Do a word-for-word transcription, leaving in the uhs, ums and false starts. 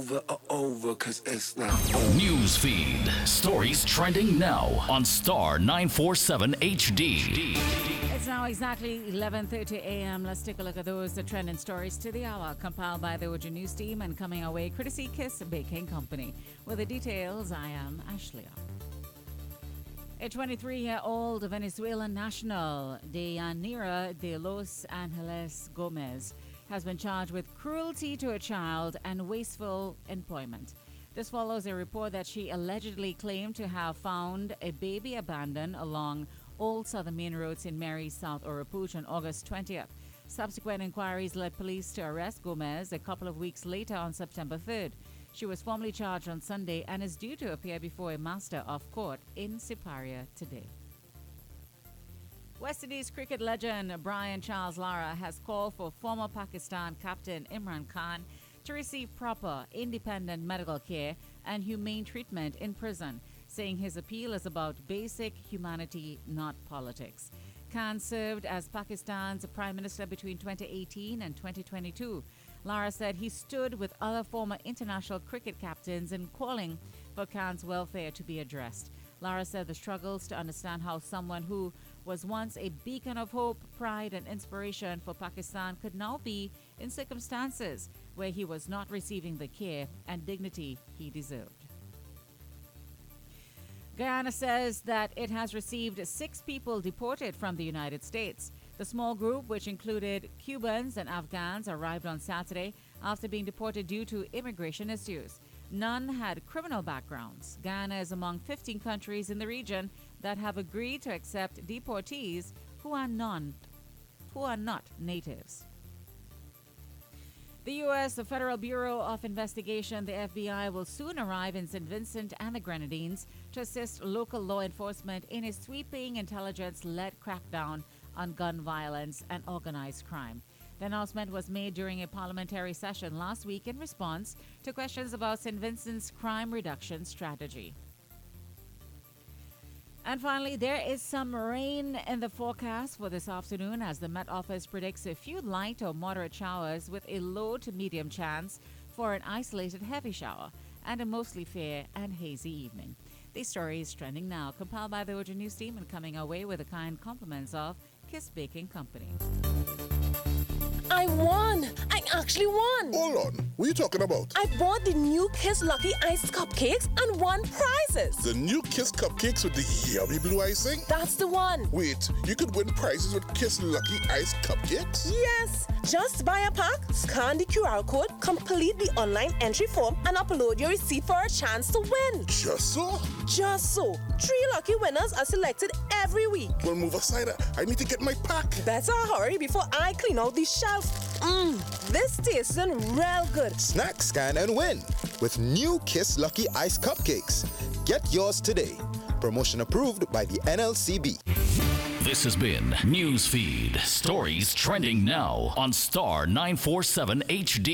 over, uh, over, cause it's not over. Newsfeed. Stories trending now on Star nine forty-seven H D. It's now exactly eleven thirty a.m. Let's take a look at those the trending stories to the hour, compiled by the O J News team and coming our way, courtesy Kiss Baking Company. With the details, I am Ashley. A twenty-three-year-old Venezuelan national, Deyanira de Los Angeles Gomez, has been charged with cruelty to a child and wasteful employment. This follows a report that she allegedly claimed to have found a baby abandoned along Old Southern Main Roads in Mary, South Oropouche on August twentieth. Subsequent inquiries led police to arrest Gomez a couple of weeks later on September third. She was formally charged on Sunday and is due to appear before a master of court in Siparia today. West Indies cricket legend Brian Charles Lara has called for former Pakistan captain Imran Khan to receive proper, independent medical care and humane treatment in prison, saying his appeal is about basic humanity, not politics. Khan served as Pakistan's prime minister between twenty eighteen and twenty twenty-two. Lara said he stood with other former international cricket captains in calling for Khan's welfare to be addressed. Lara said the struggles to understand how someone who was once a beacon of hope, pride, and inspiration for Pakistan could now be in circumstances where he was not receiving the care and dignity he deserved. Guyana says that it has received six people deported from the United States. The small group, which included Cubans and Afghans, arrived on Saturday after being deported due to immigration issues. None had criminal backgrounds. Guyana is among fifteen countries in the region that have agreed to accept deportees who are non, who are not natives. The U S Federal Bureau of Investigation, the F B I, will soon arrive in Saint Vincent and the Grenadines to assist local law enforcement in a sweeping intelligence-led crackdown on gun violence and organized crime. The announcement was made during a parliamentary session last week in response to questions about Saint Vincent's crime reduction strategy. And finally, there is some rain in the forecast for this afternoon as the Met Office predicts a few light or moderate showers with a low to medium chance for an isolated heavy shower and a mostly fair and hazy evening. This story is trending now, compiled by the O J News team and coming our way with the kind compliments of Kiss Baking Company. I won! I actually won! Hold on, what are you talking about? I bought the new Kiss Lucky Ice cupcakes and won prizes! The new Kiss cupcakes with the yummy blue icing? That's the one! Wait, you could win prizes with Kiss Lucky Ice cupcakes? Yes! Just buy a pack, scan the Q R code, complete the online entry form, and upload your receipt for a chance to win! Just so? Just so. Three lucky winners are selected every week. Well, move aside. I need to get my pack. Better hurry before I clean out the shelf. Mmm, this tastes real good. Snack, scan, and win with new Kiss Lucky Ice Cupcakes. Get yours today. Promotion approved by the N L C B. This has been Newsfeed. Stories trending now on Star nine forty-seven H D.